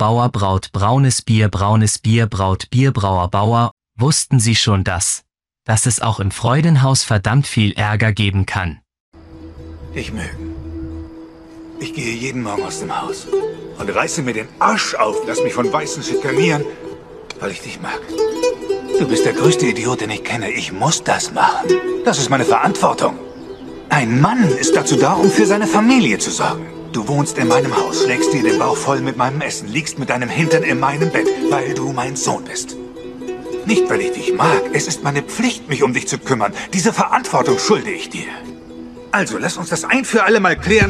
Bauer braut braunes Bier, braut Bierbrauer Bauer. Wussten Sie schon dass es auch im Freudenhaus verdammt viel Ärger geben kann? Ich mögen. Ich gehe jeden Morgen aus dem Haus und reiße mir den Arsch auf, lass mich von Weißen schikanieren, weil ich dich mag. Du bist der größte Idiot, den ich kenne. Ich muss das machen. Das ist meine Verantwortung. Ein Mann ist dazu da, um für seine Familie zu sorgen. Du wohnst in meinem Haus, schlägst dir den Bauch voll mit meinem Essen, liegst mit deinem Hintern in meinem Bett, weil du mein Sohn bist. Nicht, weil ich dich mag. Es ist meine Pflicht, mich um dich zu kümmern. Diese Verantwortung schulde ich dir. Also, lass uns das ein für alle Mal klären.